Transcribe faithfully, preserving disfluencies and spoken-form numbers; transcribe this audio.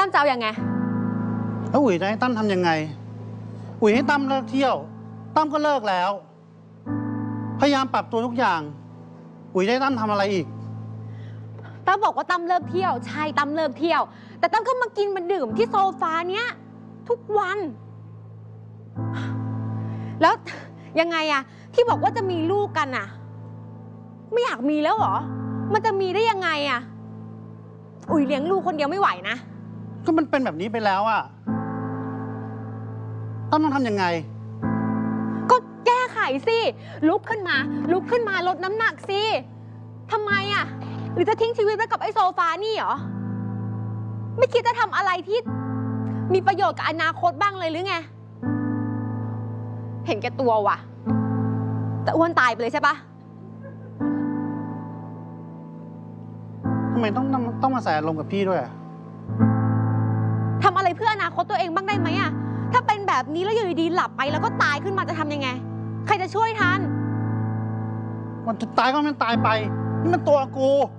มจะเอาอย่างไงแล้วอุ๋ยจะให้ตั้มทำยังไงอุ๋ยให้ตั้มเลิกเที่ยวตั้มก็เลิกแล้วพยายามปรับตัวทุกอย่างอุ๋ยได้ตั้มทำอะไรอีกตั้มบอกว่าตั้มเลิกเที่ยวใช่ตั้มเลิกเที่ยวแต่ตั้มก็มากินมาดื่มที่โซฟาเนี้ยทุกวันแล้วยังไงอะที่บอกว่าจะมีลูกกันอะไม่อยากมีแล้วเหรอมันจะมีได้ยังไงอะอุ๋ยเลี้ยงลูกคนเดียวไม่ไหวนะก็มันเป็นแบบนี้ไปแล้วอะตั้มต้องทำยังไงก็แก้ไขสิลุกขึ้นมาลุกขึ้นมาลดน้ำหนักสิทำไมอะหรือจะทิ้งชีวิตไว้กับไอ้โซฟานี่เหรอไม่คิดจะทำอะไรที่มีประโยชน์กับอนาคตบ้างเลยหรือไงเห็นแก่ตัวว่ะแต่อ้วนตายไปเลยใช่ปะทำไมต้องต้องมาใส่อารมณ์กับพี่ด้วยทำอะไรเพื่ออนาคตตัวเองบ้างได้ไหมอะถ้าเป็นแบบนี้แล้วอยู่ดีๆหลับไปแล้วก็ตายขึ้นมาจะทำยังไงใครจะช่วยทันมันจะตายก็มันตายไปนี่มันตัวกู